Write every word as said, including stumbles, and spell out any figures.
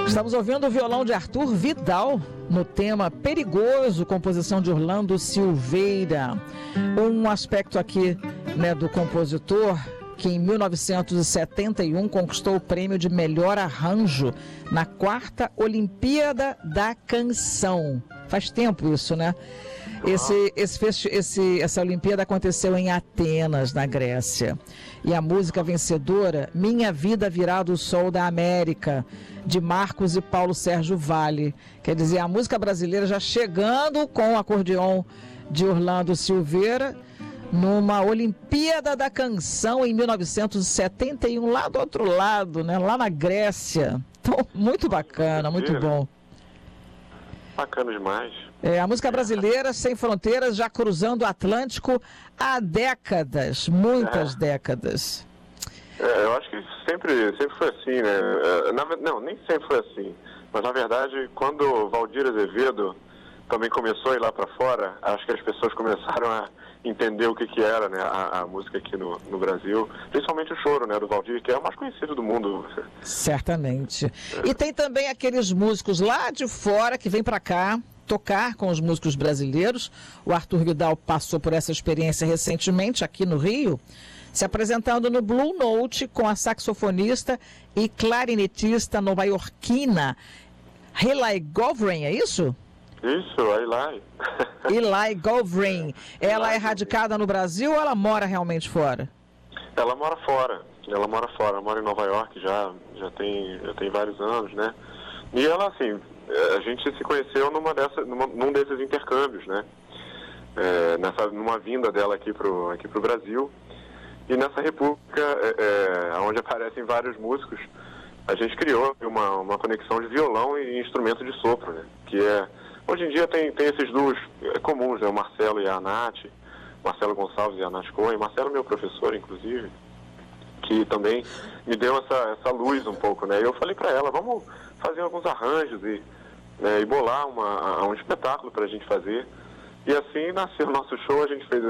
Estamos ouvindo o violão de Arthur Vidal no tema Perigoso, composição de Orlando Silveira. Um aspecto aqui, né, do compositor que em mil novecentos e setenta e um conquistou o prêmio de melhor arranjo na quarta Olimpíada da Canção. Faz tempo isso, né? Esse, esse, festi- esse, essa Olimpíada aconteceu em Atenas, na Grécia. E a música vencedora, Minha Vida Virá do Sol da América, de Marcos e Paulo Sérgio Vale. Quer dizer, a música brasileira já chegando com o acordeon de Orlando Silveira, numa Olimpíada da Canção em mil novecentos e setenta e um, lá do outro lado, né? Lá na Grécia. Então, muito bacana, muito bom. Bacana demais. É, a música brasileira sem fronteiras, já cruzando o Atlântico há décadas, muitas é. décadas. É, eu acho que sempre, sempre foi assim, né? Na, não, nem sempre foi assim. Mas, na verdade, quando Valdir Azevedo também começou a ir lá para fora, acho que as pessoas começaram a entender o que que era, né, a, a música aqui no, no Brasil, principalmente o choro, né, do Valdir, que é o mais conhecido do mundo. Certamente. É. E tem também aqueles músicos lá de fora que vêm para cá tocar com os músicos brasileiros. O Arthur Vidal passou por essa experiência recentemente aqui no Rio, se apresentando no Blue Note com a saxofonista e clarinetista nova-iorquina Eli Govrin, é isso? Isso, a Eli. Eli Govrin. Ela é radicada no Brasil ou ela mora realmente fora? Ela mora fora. Ela mora fora. Ela mora em Nova York já, já, tem, já tem vários anos, né? E ela, assim, a gente se conheceu numa dessa, numa, num desses intercâmbios, né? É, nessa, numa vinda dela aqui pro, aqui pro Brasil. E nessa república, é, é, onde aparecem vários músicos, a gente criou uma, uma conexão de violão e instrumento de sopro, né? Que é... Hoje em dia tem, tem esses duos comuns, né? O Marcelo e a Nath, Marcelo Gonçalves e a Nath Cohen. Marcelo é meu professor, inclusive, que também me deu essa, essa luz um pouco, né? E eu falei para ela, vamos fazer alguns arranjos e, né, e bolar uma, um espetáculo para a gente fazer. E assim nasceu o nosso show, a gente fez